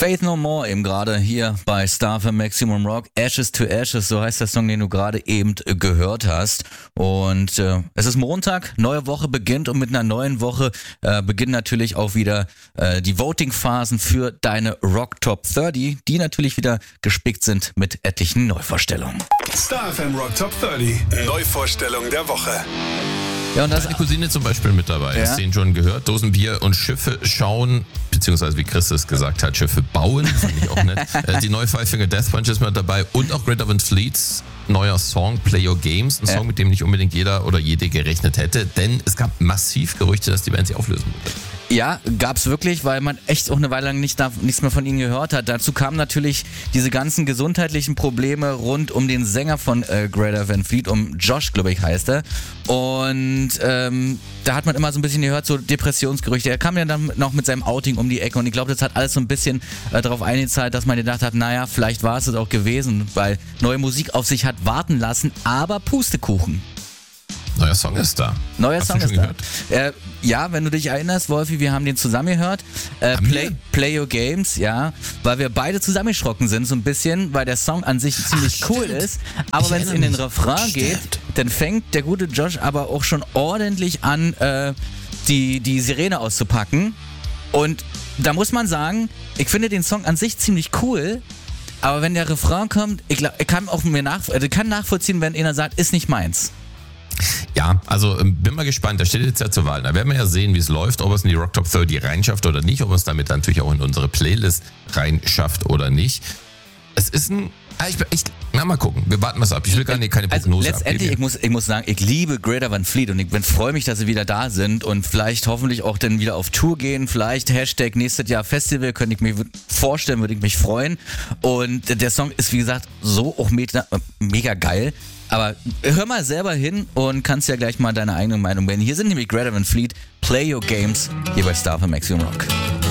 Faith No More eben gerade hier bei Star FM Maximum Rock. Ashes to Ashes, so heißt der Song, den du gerade eben gehört hast. Und es ist Montag, neue Woche beginnt und mit einer neuen Woche beginnen natürlich auch wieder die Voting-Phasen für deine Rock Top 30, die natürlich wieder gespickt sind mit etlichen Neuvorstellungen. Star FM Rock Top 30, Neuvorstellung der Woche. Ja, und das Deine Cousine zum Beispiel mit dabei. Ja. Hast du ihn schon gehört? Dosenbier und Schiffe schauen, beziehungsweise wie Chris gesagt hat, Schiffe bauen. Fand ich auch nett. Die neue Five Finger Death Punch ist mit dabei und auch Greta Van Fleets neuer Song Play Your Games. Ein Song, mit dem nicht unbedingt jeder oder jede gerechnet hätte, denn es gab massiv Gerüchte, dass die Band sich auflösen würde. Ja, gab's wirklich, weil man echt auch eine Weile lang nichts mehr von ihnen gehört hat. Dazu kamen natürlich diese ganzen gesundheitlichen Probleme rund um den Sänger von Greta Van Fleet, um Josh, glaube ich, heißt er. Und da hat man immer so ein bisschen gehört, so Depressionsgerüchte. Er kam ja dann noch mit seinem Outing um die Ecke und ich glaube, das hat alles so ein bisschen darauf eingezahlt, dass man gedacht hat, naja, vielleicht war es das auch gewesen, weil neue Musik auf sich hat warten lassen, aber Pustekuchen. Neuer Song ist da. Neuer Hast Song du schon ist da. gehört? Ja, wenn du dich erinnerst, Wolfi, wir haben den zusammen gehört. Play Your Games, ja, weil wir beide zusammengeschrocken sind so ein bisschen, weil der Song an sich ziemlich cool ist. Aber wenn es in den Refrain geht, dann fängt der gute Josh aber auch schon ordentlich an, die Sirene auszupacken. Und da muss man sagen, ich finde den Song an sich ziemlich cool, aber wenn der Refrain kommt, ich kann nachvollziehen, wenn einer sagt, ist nicht meins. Ja, also bin mal gespannt. Da steht jetzt ja zur Wahl. Da werden wir ja sehen, wie es läuft, ob es in die Rock Top 30 reinschafft oder nicht, ob es damit natürlich auch in unsere Playlist reinschafft oder nicht. Es ist mal gucken. Wir warten was ab. Ich will keine Prognose letztendlich, abgeben. ich muss sagen, ich liebe Greta Van Fleet und ich freue mich, dass sie wieder da sind und vielleicht hoffentlich auch dann wieder auf Tour gehen. Vielleicht Hashtag nächstes Jahr Festival, könnte ich mir vorstellen, würde ich mich freuen. Und der Song ist, wie gesagt, so auch mega geil. Aber hör mal selber hin und kannst ja gleich mal deine eigene Meinung bilden. Hier sind nämlich Greta Van Fleet, Play Your Games, hier bei Star FM Maximum Rock.